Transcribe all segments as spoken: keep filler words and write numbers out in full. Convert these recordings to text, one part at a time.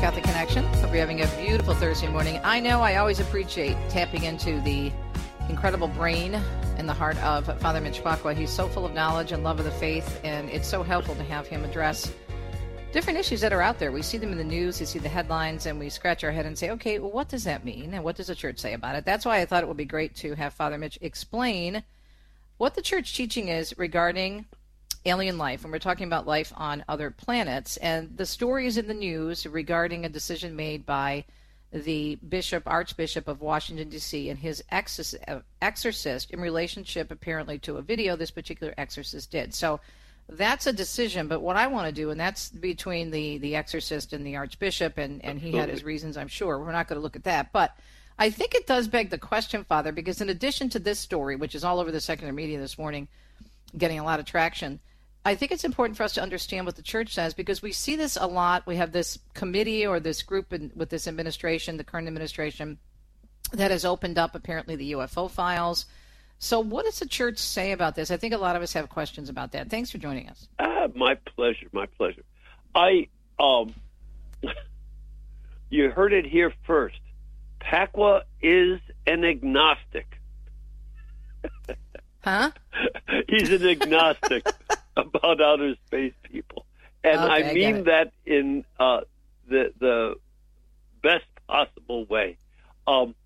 Catholic Connection. Hope you're having a beautiful Thursday morning. I know I always appreciate tapping into the incredible brain and the heart of Father Mitch Pacwa. He's so full of knowledge and love of the faith, and it's so helpful to have him address different issues that are out there. We see them in the news, we see the headlines, and we scratch our head and say, okay, well, what does that mean? And what does the church say about it? That's why I thought it would be great to have Father Mitch explain what the church teaching is regarding alien life. And we're talking about life on other planets. And the stories in the news regarding a decision made by the bishop, Archbishop of Washington, D C, and his exorcist in relationship, apparently, to a video this particular exorcist did. So that's a decision, but what I want to do, and that's between the, the exorcist and the archbishop, and, and he had his reasons, I'm sure. We're not going to look at that. But I think it does beg the question, Father, because in addition to this story, which is all over the secular media this morning, getting a lot of traction, I think it's important for us to understand what the church says, because we see this a lot. We have this committee or this group in, with this administration, the current administration, that has opened up, apparently, the U F O files. So what does the church say about this? I think a lot of us have questions about that. Thanks for joining us. Uh, my pleasure, my pleasure. I, um, you heard it here first. Pacwa is an agnostic. Huh? He's an agnostic about outer space people. And Okay, I I mean get that in uh, the the best possible way. Um,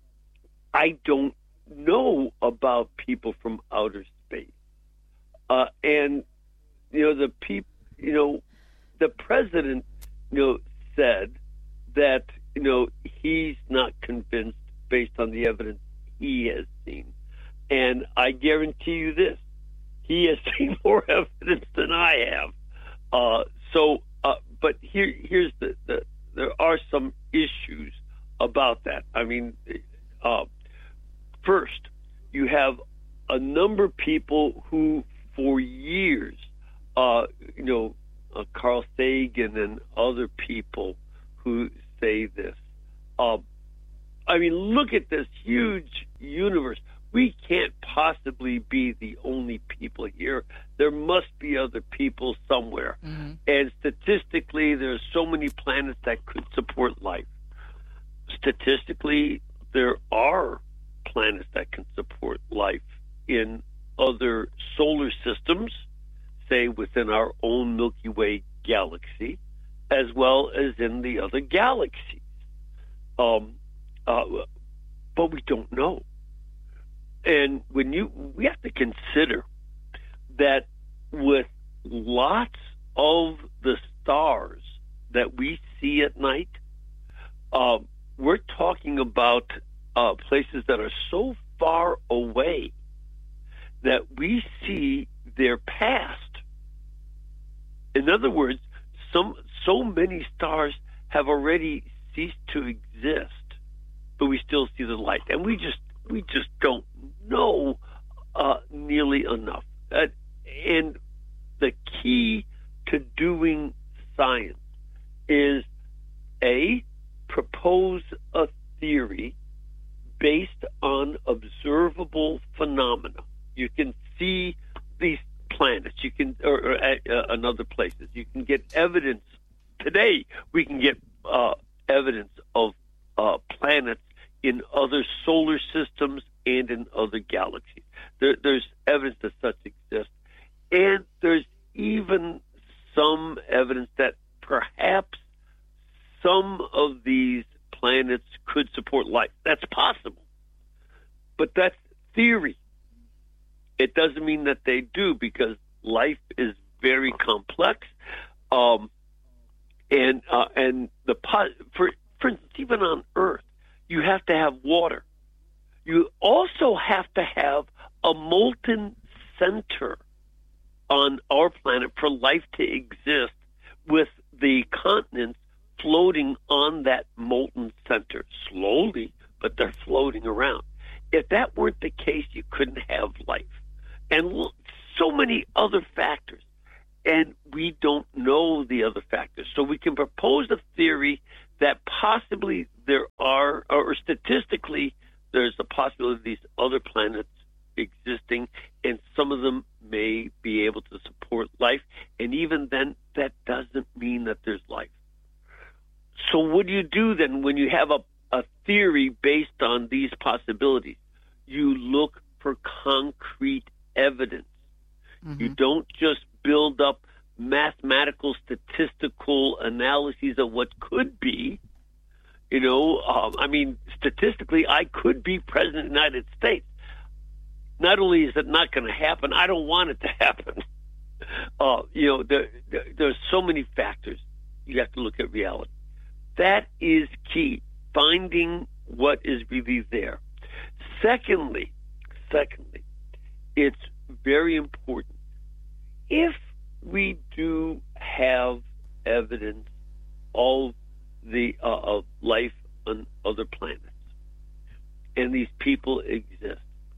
I don't know about people from outer space, uh, and you know the peop, you know, the president, you know, said that you know he's not convinced based on the evidence he has seen, and I guarantee you this: he has seen more evidence than I have. Uh, so, uh, but here, here's the, the there are some issues about that. I mean. Uh, First, you have a number of people who, for years, uh, you know, uh, Carl Sagan and other people who say this. Uh, I mean, look at this huge universe. We can't possibly be the only people here. There must be other people somewhere. Mm-hmm. And statistically, there are so many planets that could support life. Statistically, there are planets that can support life in other solar systems, say within our own Milky Way galaxy, as well as in the other galaxies. Um, uh, but we don't know. And when you, we have to consider that with lots of the stars that we see at night, uh, we're talking about Uh, places that are so far away that we see their past. In other words, some so many stars have already ceased to exist, but we still see the light, and we just we just don't know uh, nearly enough. Uh, and the key to doing science is a propose a theory based on observable phenomena. You can see these planets, you can, or, or uh, in other places. You can get evidence. Today, we can get uh, evidence of uh, planets in other solar systems and in other galaxies. There, there's evidence that such exists. And there's even some evidence that perhaps some of these planets could support life. That's possible. But that's theory. It doesn't mean that they do, because life is very complex. Um, and uh, and the for for instance, even on Earth, you have to have water. You also have to have a molten center on our planet for life to exist, with the continents floating on that molten center, slowly, but they're floating around. If that weren't the case, you couldn't have life. And look, so many other factors. And we don't know the other factors. So we can propose a theory that possibly there are, or statistically, there's a possibility of these other planets existing, and some of them may be able to support life. And even then, that doesn't mean that there's life. so what do you do then when you have a, a theory based on these possibilities? You look for concrete evidence. Mm-hmm. You don't just build up mathematical, statistical analyses of what could be. You know, um, I mean, statistically, I could be president of the United States. Not only is it not going to happen, I don't want it to happen. Uh, you know, there, there, there's so many factors. You have to look at reality. That is key, finding what is really there. Secondly, secondly, it's very important. If we do have evidence of the uh, of life on other planets, and these people exist,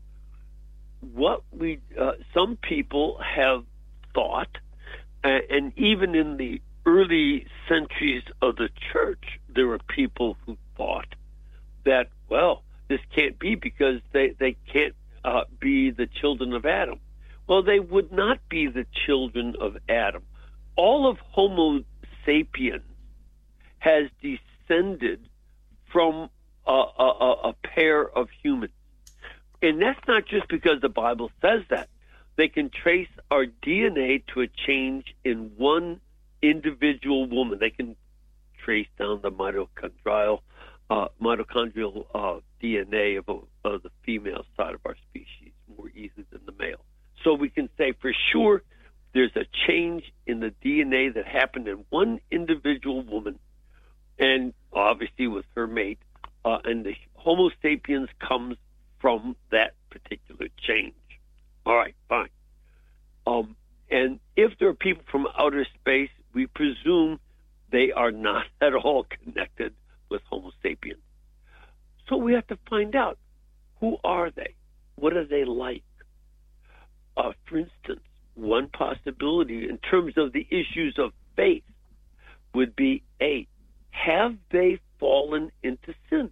what we uh, some people have thought, uh, and even in the early centuries of the church, there were people who thought that, well, this can't be because they, they can't uh, be the children of Adam. Well, they would not be the children of Adam. All of Homo sapiens has descended from a, a, a pair of humans. And that's not just because the Bible says that. They can trace our D N A to a change in one individual woman. They can trace down the mitochondrial uh, mitochondrial uh, D N A of, a, of the female side of our species more easily than the male. So we can say for sure there's a change in the D N A that happened in one individual woman, and obviously with her mate, uh, and the Homo sapiens comes from that particular change. All right, fine. Um, and if there are people from outer space, we presume they are not at all connected with Homo sapiens. So we have to find out, who are they? What are they like? Uh, for instance, one possibility in terms of the issues of faith would be, A, have they fallen into sin?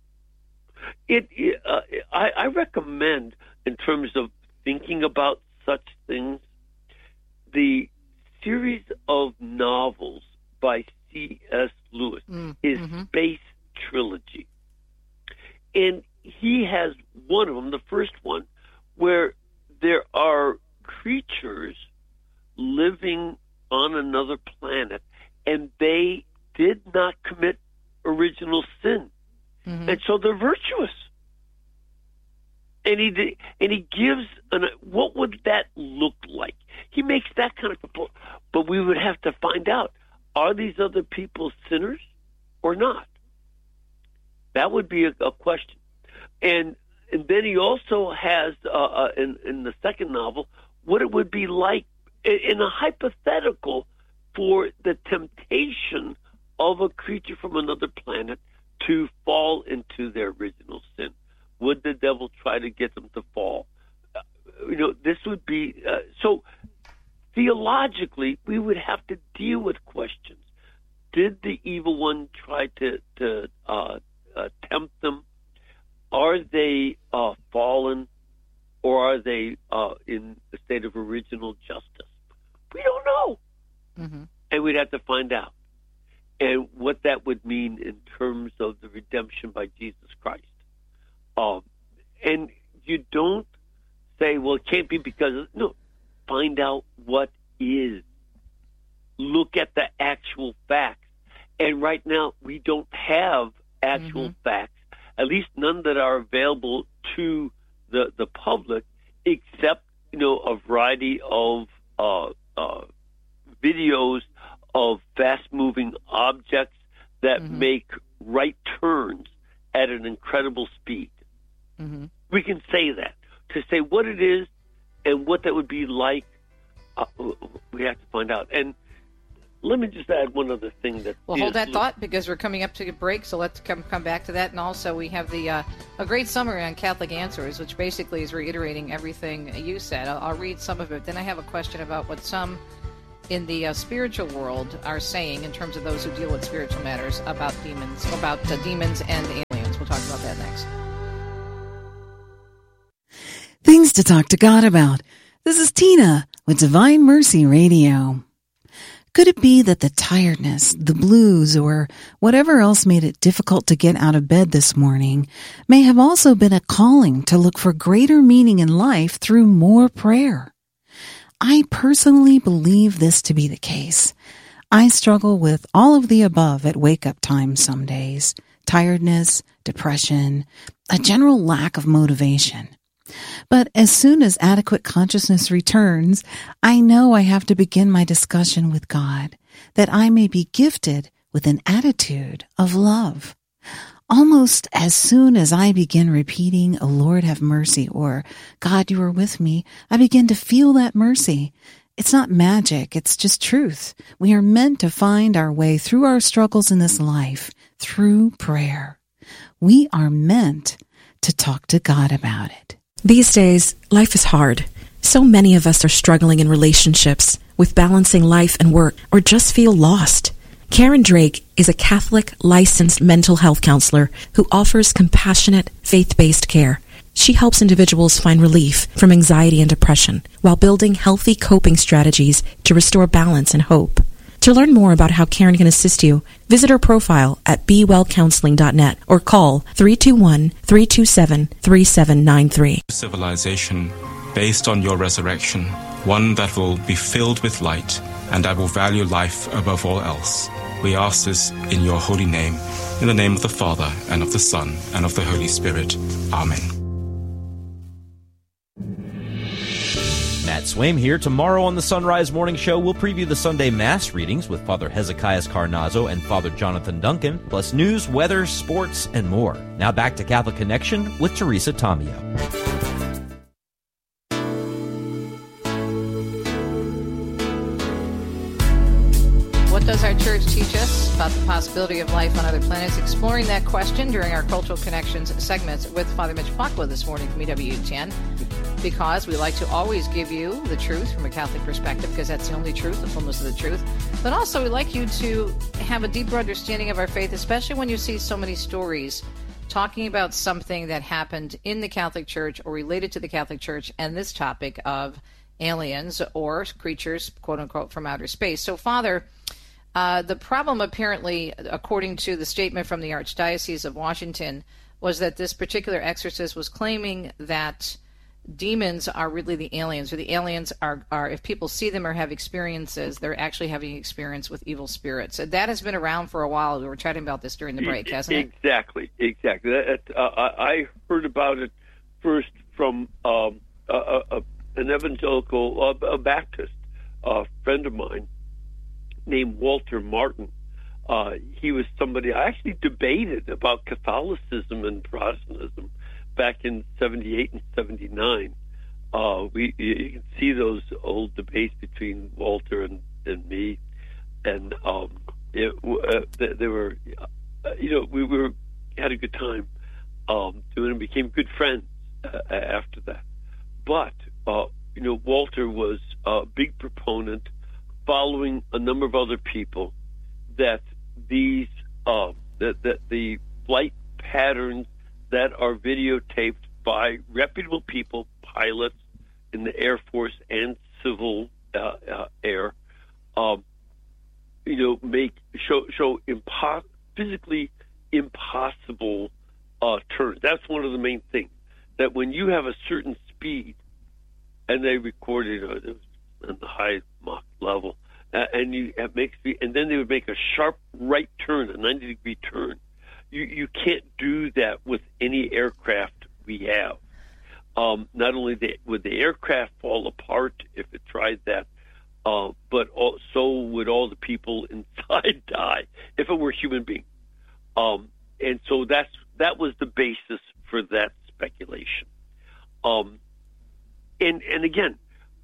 It, uh, I, I recommend, in terms of thinking about such things, the series of novels by C S Lewis, mm, his mm-hmm. Space Trilogy. And he has one of them, the first one, where there are creatures living on another planet, and they did not commit original sin. Mm-hmm. And so they're virtuous. And he and he gives an, what would that look like? He makes that kind of proposal. But we would have to find out, are these other people sinners or not? That would be a, a question. And and then he also has, uh, uh, in, in the second novel, what it would be like in, in a hypothetical for the temptation of a creature from another planet to fall into their original sin. Would the devil try to get them to fall? Uh, you know, this would be uh, so. Theologically, we would have to deal with questions. Did the evil one try to to uh, uh, tempt them? Are they uh, fallen, or are they uh, in a state of original justice? We don't know, mm-hmm. and we'd have to find out. And what that would mean in terms of the redemption by Jesus Christ. Um, and you don't say, well, it can't be because of, no, find out what is. Look at the actual facts. And right now, we don't have actual mm-hmm. facts, at least none that are available to the, the public, except, you know, a variety of uh, uh, videos of fast-moving objects that mm-hmm. make right turns at an incredible speed. Mm-hmm. We can say that. To say what it is and what that would be like, uh, we have to find out. And let me just add one other thing. That We'll hold that thought because we're coming up to a break, so let's come come back to that. And also we have the uh, a great summary on Catholic Answers, which basically is reiterating everything you said. I'll, I'll read some of it. Then I have a question about what some in the uh, spiritual world are saying in terms of those who deal with spiritual matters about demons, about uh, demons and aliens. We'll talk about that next. Things to talk to God about. This is Tina with Divine Mercy Radio. Could it be that the tiredness, the blues, or whatever else made it difficult to get out of bed this morning may have also been a calling to look for greater meaning in life through more prayer? I personally believe this to be the case. I struggle with all of the above at wake-up time some days. Tiredness, depression, a general lack of motivation. But as soon as adequate consciousness returns, I know I have to begin my discussion with God, that I may be gifted with an attitude of love. Almost as soon as I begin repeating, "O Lord, have mercy," or "God, you are with me," I begin to feel that mercy. It's not magic, it's just truth. We are meant to find our way through our struggles in this life through prayer. We are meant to talk to God about it. These days, life is hard. So many of us are struggling in relationships, with balancing life and work, or just feel lost. Karen Drake is a Catholic licensed mental health counselor who offers compassionate, faith-based care. She helps individuals find relief from anxiety and depression while building healthy coping strategies to restore balance and hope. To learn more about how Karen can assist you, visit her profile at be well counseling dot net or call three two one, three two seven, three seven nine three. Civilization based on your resurrection, one that will be filled with light and that will value life above all else. We ask this in your holy name, in the name of the Father, and of the Son, and of the Holy Spirit. Amen. Matt Swaim here. Tomorrow on the Sunrise Morning Show, we'll preview the Sunday Mass readings with Father Hezekiah Carnazzo and Father Jonathan Duncan, plus news, weather, sports, and more. Now back to Catholic Connection with Teresa Tomeo. What does our church teach us about the possibility of life on other planets? Exploring that question during our Cultural Connections segments with Father Mitch Pacwa this morning from E W ten, because we like to always give you the truth from a Catholic perspective, because that's the only truth, the fullness of the truth. But also we like you to have a deeper understanding of our faith, especially when you see so many stories talking about something that happened in the Catholic Church or related to the Catholic Church, and this topic of aliens or creatures, quote-unquote, from outer space. So, Father, Uh, the problem, apparently, according to the statement from the Archdiocese of Washington, was that this particular exorcist was claiming that demons are really the aliens, or the aliens are, are if people see them or have experiences, they're actually having experience with evil spirits. So that has been around for a while. We were chatting about this during the break, hasn't it? Exactly, exactly. That, uh, I heard about it first from um, a, a, an evangelical, uh, a Baptist uh, friend of mine, named Walter Martin. Uh, he was somebody I actually debated about Catholicism and Protestantism back in seventy-eight and seventy-nine. Uh, we you can see those old debates between Walter and, and me, and um, it, uh, they, they were, uh, you know, we were had a good time um, doing and became good friends uh, after that. But uh, you know, Walter was a big proponent, following a number of other people, that these uh, that that the flight patterns that are videotaped by reputable people, pilots in the Air Force and civil uh, uh, air, um, you know, make show show impo- physically impossible uh, turns. That's one of the main things. That when you have a certain speed, and they recorded uh, it was in the high Mach level, uh, and you have make and then they would make a sharp right turn, a ninety degree turn. You you can't do that with any aircraft we have. Um, not only the, would the aircraft fall apart if it tried that, uh, but all, so would all the people inside die if it were human beings. Um, and so that's that was the basis for that speculation. Um, and and again,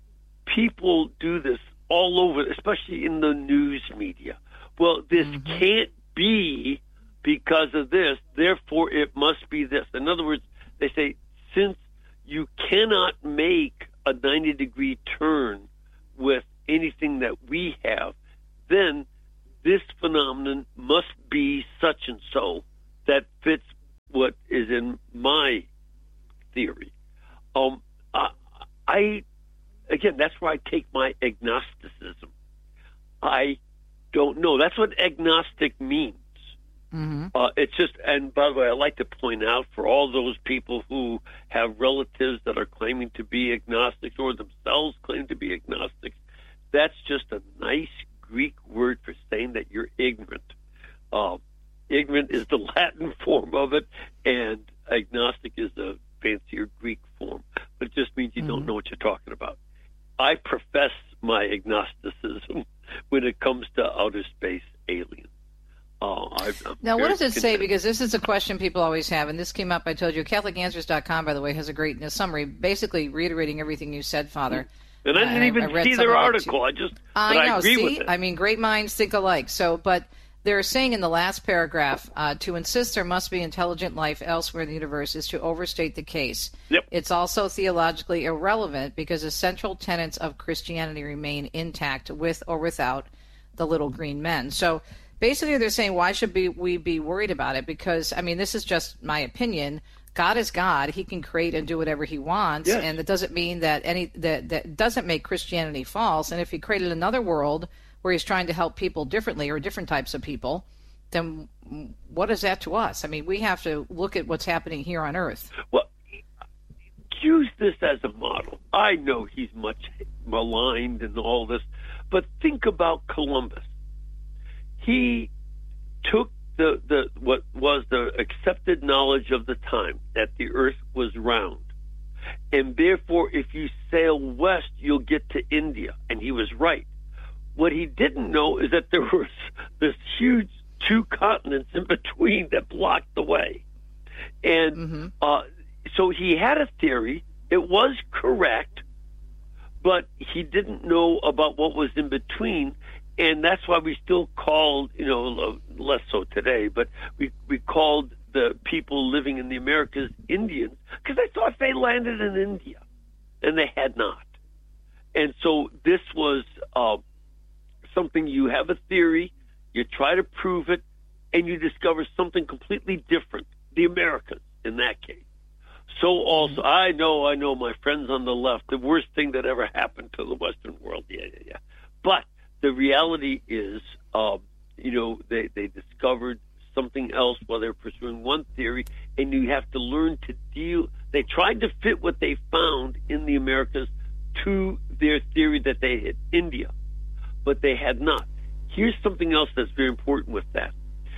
people do this all over, especially in the news media. Well, this mm-hmm. can't be because of this, therefore it must be this. In other words, they say, since you cannot make a ninety degree turn with anything that we have, then this phenomenon must be such and so that fits what is in my theory. Um, I, I again, that's where I take my agnosticism. I don't know. That's what agnostic means. Mm-hmm. Uh, it's just, and by the way, I like to point out for all those people who have relatives that are claiming to be agnostics or themselves claim to be agnostics, that's just a nice Greek word for saying that you're ignorant. Uh, ignorant is the Latin form of it, and agnostic is a fancier Greek form. But it just means you mm-hmm. don't know what you're talking about. I profess my agnosticism when it comes to outer space aliens. Oh, I'm, I'm now, what does it content. say? Because this is a question people always have, and this came up, I told you, Catholic Answers dot com, by the way, has a great summary, basically reiterating everything you said, Father. And I didn't uh, even I see their article. I just, I but know, I agree see? with it. I mean, great minds think alike. So, but they're saying in the last paragraph, uh, to insist there must be intelligent life elsewhere in the universe is to overstate the case. Yep. It's also theologically irrelevant because the central tenets of Christianity remain intact with or without the little green men. So, basically, they're saying, why should be, we be worried about it? Because, I mean, this is just my opinion. God is God. He can create and do whatever he wants. Yes. And that doesn't mean that any that, that doesn't make Christianity false. And if he created another world where he's trying to help people differently or different types of people, then what is that to us? I mean, we have to look at what's happening here on Earth. Well, use this as a model. I know he's much maligned and all this, but think about Columbus. He took the, the what was the accepted knowledge of the time that the earth was round. And therefore, if you sail west, you'll get to India. And he was right. What he didn't know is that there was this huge two continents in between that blocked the way. And mm-hmm. uh, so he had a theory. It was correct, but he didn't know about what was in between. And that's why we still called, you know, less so today, but we, we called the people living in the Americas Indians because they thought they landed in India, and they had not. And so this was uh, something, you have a theory, you try to prove it, and you discover something completely different, the Americas in that case. So also, I know, I know, my friends on the left, the worst thing that ever happened to the Western world, yeah, yeah, yeah. But the reality is, uh, you know, they, they discovered something else while they were pursuing one theory, and you have to learn to deal. They tried to fit what they found in the Americas to their theory that they had India, but they had not. Here's something else that's very important with that.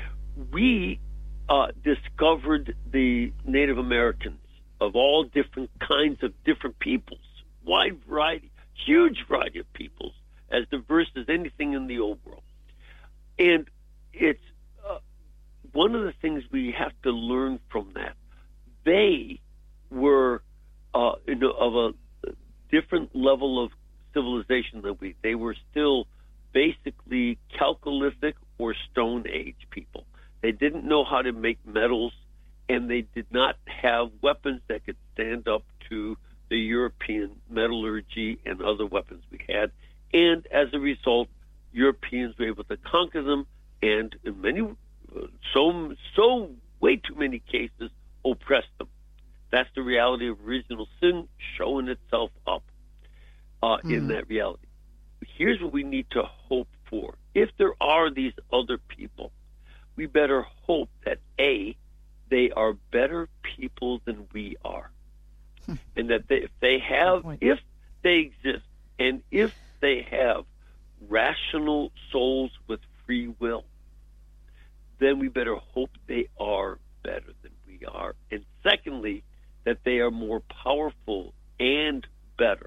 We uh, discovered the Native Americans of all different kinds of different peoples, wide variety, huge variety of peoples, as diverse as anything in the old world. And it's uh, one of the things we have to learn from that. They were uh, you know, of a different level of civilization than we. They were still basically Chalcolithic or Stone Age people. They didn't know how to make metals, and they did not have weapons that could stand up to the European metallurgy and other weapons we had. And as a result, Europeans were able to conquer them, and in many, so so way too many cases, oppress them. That's the reality of original sin showing itself up uh, mm. in that reality. Here's what we need to hope for. If there are these other people, we better hope that, A, they are better people than we are. Hmm. And that they, if they have, if they exist, and if they have rational souls with free will, then we better hope they are better than we are. And secondly, that they are more powerful and better.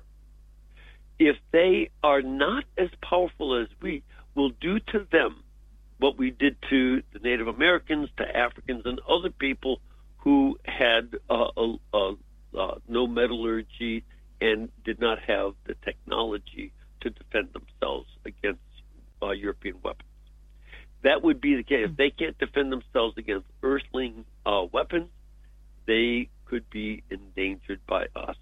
If they are not as powerful as we, will do to them what we did to the Native Americans, to Africans, and other people who had uh, uh, uh, no metallurgy and did not have the technology to defend themselves against uh, European weapons. That would be the case. If they can't defend themselves against earthling uh, weapons, they could be endangered by us.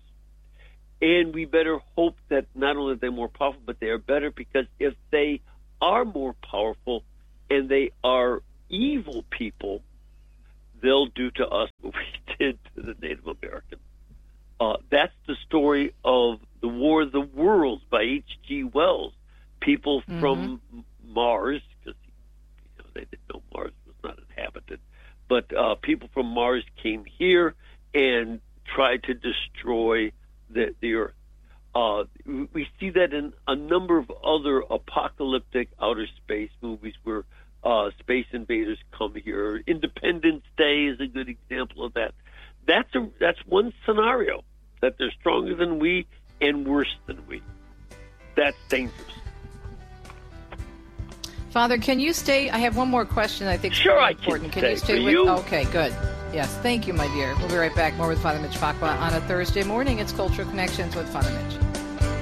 And we better hope that not only are they more powerful, but they are better, because if they are more powerful and they are evil people, they'll do to us what we did to the Native Americans. Uh, that's the story of The War of the Worlds by H G Wells. people mm-hmm. from Mars, because you know, they didn't know Mars was not inhabited, but uh, people from Mars came here and tried to destroy the, the Earth. Uh, we see that in a number of other apocalyptic outer space movies where uh, space invaders come here. Independence Day is a good example of that. That's a that's one scenario, that they're stronger than we and worse than we. That's dangerous. Father, can you stay? I have one more question I think is sure, very I important. Can, can you stay for with you. Okay, good. Yes, thank you, my dear. We'll be right back. More with Father Mitch Pacwa on a Thursday morning. It's Cultural Connections with Father Mitch.